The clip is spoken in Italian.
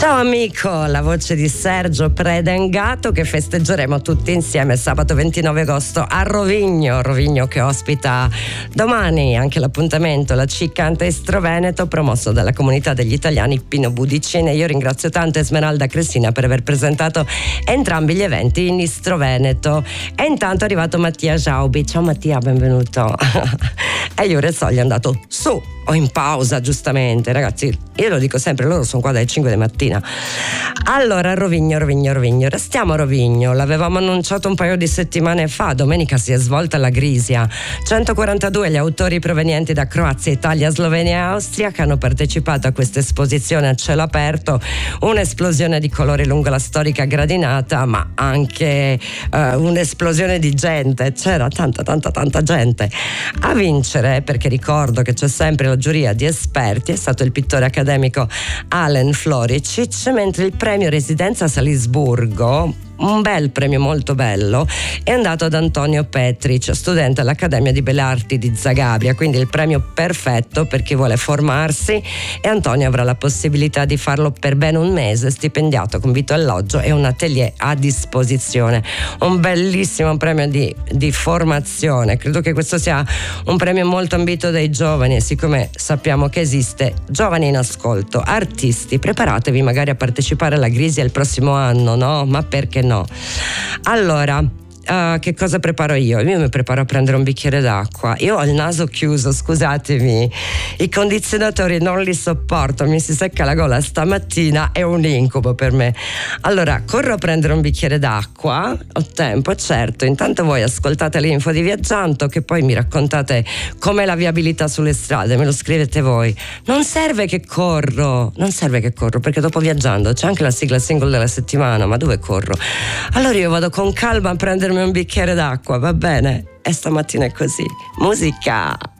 Ciao amico, la voce di Sergio Predengato, che festeggeremo tutti insieme sabato 29 agosto a Rovigno che ospita domani anche l'appuntamento La C Canta Istro Veneto, promosso dalla comunità degli italiani Pino Budicine. Io ringrazio tanto Esmeralda Cressina per aver presentato entrambi gli eventi in Istro Veneto. E intanto è arrivato Mattia Giaubi. Ciao Mattia, benvenuto. E Iurezzò gli è andato su o in pausa, giustamente, ragazzi, io lo dico sempre, loro sono qua dalle 5 di mattina. Allora, Rovigno, restiamo a Rovigno, l'avevamo annunciato un paio di settimane fa. Domenica si è svolta la Grisia, 142 gli autori provenienti da Croazia, Italia, Slovenia e Austria che hanno partecipato a questa esposizione a cielo aperto, un'esplosione di colori lungo la storica gradinata, ma anche un'esplosione di gente, c'era tanta gente. A vincere, perché ricordo che c'è sempre la giuria di esperti, è stato il pittore accademico Alen Floricic, mentre il premio Residenza Salisburgo, un bel premio molto bello, è andato ad Antonio Petric, studente all'Accademia di Belle Arti di Zagabria, quindi il premio perfetto per chi vuole formarsi, e Antonio avrà la possibilità di farlo per ben un mese, stipendiato con vitto e alloggio e un atelier a disposizione. Un bellissimo premio di formazione. Credo che questo sia un premio molto ambito dai giovani, e siccome sappiamo che esiste giovani in ascolto, artisti, preparatevi magari a partecipare alla Grisia il prossimo anno, no? Ma perché no? Allora, che cosa preparo io? Io mi preparo a prendere un bicchiere d'acqua. Io ho il naso chiuso, scusatemi, i condizionatori non li sopporto, mi si secca la gola stamattina, è un incubo per me. Allora corro a prendere un bicchiere d'acqua, ho tempo, certo. Intanto voi ascoltate l'info di Viaggianto, che poi mi raccontate com'è la viabilità sulle strade, me lo scrivete voi. Non serve che corro, perché dopo Viaggiando c'è anche la sigla single della settimana, ma dove corro? Allora io vado con calma a prendere un bicchiere d'acqua, va bene? E stamattina è così. Musica!